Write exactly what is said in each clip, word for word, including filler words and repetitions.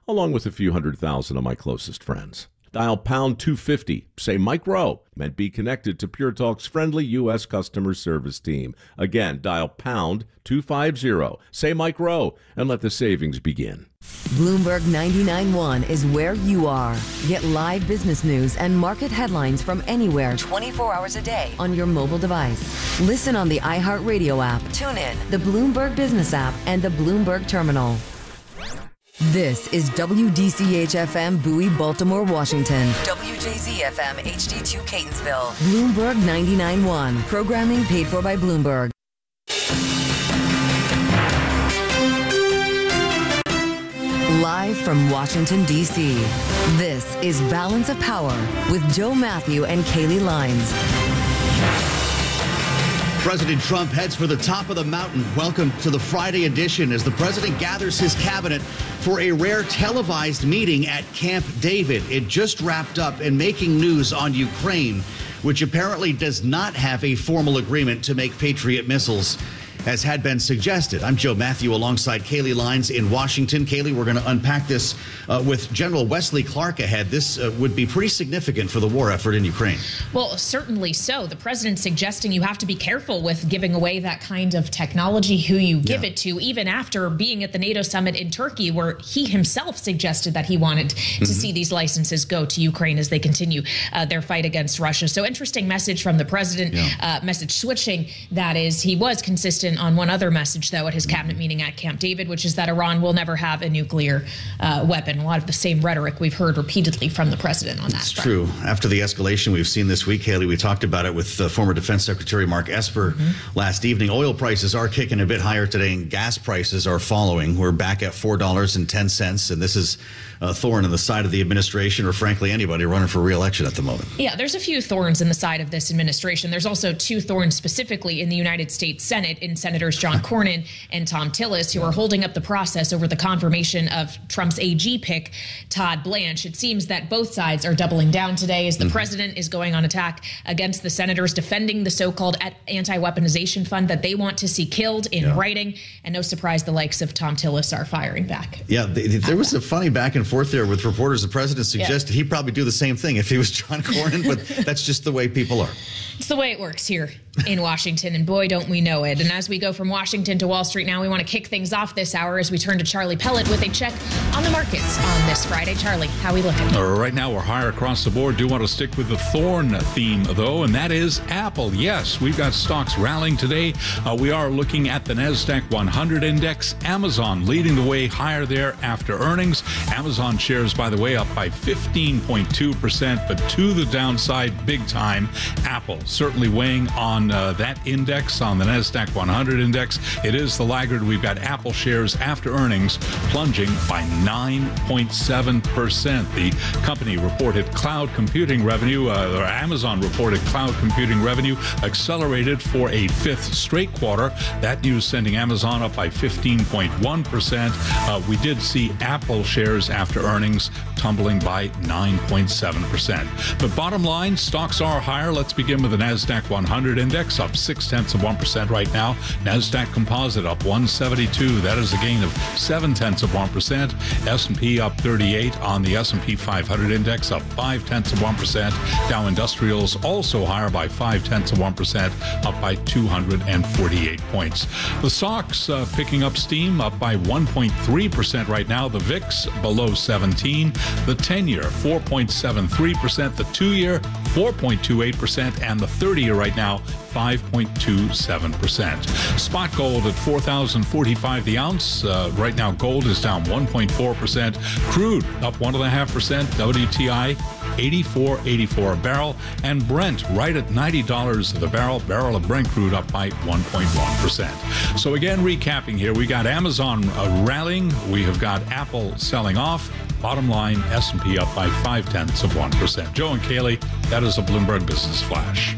along with a few hundred thousand of my closest friends. Dial pound two fifty, say Mike Rowe, and be connected to Pure Talk's friendly U S customer service team. Again, dial pound two fifty, say Mike Rowe, and let the savings begin. Bloomberg ninety-nine point one is where you are. Get live business news and market headlines from anywhere twenty-four hours a day on your mobile device. Listen on the iHeartRadio app, tune in, the Bloomberg Business app, and the Bloomberg Terminal. This is W D C H F M Bowie, Baltimore, Washington. W J Z F M H D two Catonsville. Bloomberg ninety-nine point one. Programming paid for by Bloomberg. Live from Washington, D C, this is Balance of Power with Joe Matthew and Kaylee Lines. President Trump heads for the top of the mountain. Welcome to the Friday edition as the president gathers his cabinet for a rare televised meeting at Camp David. It just wrapped up and making news on Ukraine, which apparently does not have a formal agreement to make Patriot missiles, as had been suggested. I'm Joe Matthew alongside Kaylee Lines in Washington. Kaylee, we're going to unpack this uh, with General Wesley Clark ahead. This uh, would be pretty significant for the war effort in Ukraine. Well, certainly so. The president's suggesting you have to be careful with giving away that kind of technology, who you give yeah. it to, even after being at the NATO summit in Turkey, where he himself suggested that he wanted mm-hmm. to see these licenses go to Ukraine as they continue uh, their fight against Russia. So interesting message from the president, yeah. uh, message switching. That is, he was consistent on one other message, though, at his cabinet meeting at Camp David, which is that Iran will never have a nuclear uh, weapon. A lot of the same rhetoric we've heard repeatedly from the president on that. It's true. After the escalation we've seen this week, Haley, we talked about it with uh, former Defense Secretary Mark Esper mm-hmm. last evening. Oil prices are kicking a bit higher today, and gas prices are following. We're back at four dollars and ten cents, and this is a thorn in the side of the administration, or frankly anybody running for re-election at the moment. Yeah, there's a few thorns in the side of this administration. There's also two thorns specifically in the United States Senate, in Senators John Cornyn and Tom Tillis, who are holding up the process over the confirmation of Trump's A G pick, Todd Blanche. It seems that both sides are doubling down today as the mm-hmm. president is going on attack against the senators, defending the so-called anti-weaponization fund that they want to see killed in yeah. writing. And no surprise, the likes of Tom Tillis are firing back. Yeah, the, the, there was a funny back and forth there with reporters. The president suggested yeah. he'd probably do the same thing if he was John Cornyn, but that's just the way people are. It's the way it works here in Washington, and boy, don't we know it. And as we go from Washington to Wall Street now, we want to kick things off this hour as we turn to Charlie Pellet with a check on the markets on this Friday. Charlie, how are we looking? Right now, we're higher across the board. Do want to stick with the thorn theme, though, and that is Apple. Yes, we've got stocks rallying today. Uh, we are looking at the NASDAQ one hundred index. Amazon leading the way higher there after earnings. Amazon shares, by the way, up by fifteen point two percent, but to the downside big time. Apple certainly weighing on uh, that index, on the NASDAQ one hundred index. It is the laggard. We've got Apple shares after earnings plunging by nine point seven percent. The company reported cloud computing revenue, uh, or Amazon reported cloud computing revenue accelerated for a fifth straight quarter. That news sending Amazon up by fifteen point one percent. Uh, we did see Apple shares after earnings tumbling by nine point seven percent. But bottom line, stocks are higher. Let's begin with the NASDAQ one hundred index, up six tenths of one percent right now. NASDAQ Composite up one seventy-two. That is a gain of seven tenths of one percent. S and P up thirty-eight on the S and P five hundred index, up five tenths of one percent. Dow Industrials also higher by five tenths of one percent, up by two hundred forty-eight points. The S O X uh, picking up steam, up by one point three percent right now. The V I X below seventeen. The ten-year four point seven three percent. The two-year four point two eight percent, and the thirty-year right now five point two seven percent. Spot gold at four thousand forty-five the ounce. Uh, right now, gold is down one point four percent. Crude up one point five percent. W T I eighty-four eighty-four a barrel. And Brent right at ninety dollars the barrel. Barrel of Brent crude up by one point one percent. So again, recapping here, we got Amazon uh, rallying. We have got Apple selling off. Bottom line, S and P up by five tenths of one percent. Joe and Kaylee, that is a Bloomberg Business Flash.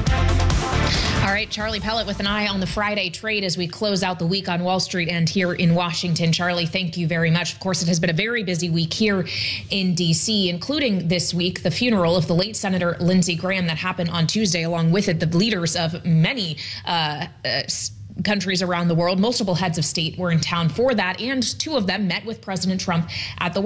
All right, Charlie Pellet with an eye on the Friday trade as we close out the week on Wall Street and here in Washington. Charlie, thank you very much. Of course, it has been a very busy week here in D C, including this week, the funeral of the late Senator Lindsey Graham that happened on Tuesday. Along with it, the leaders of many uh, uh, countries around the world, multiple heads of state were in town for that, and two of them met with President Trump at the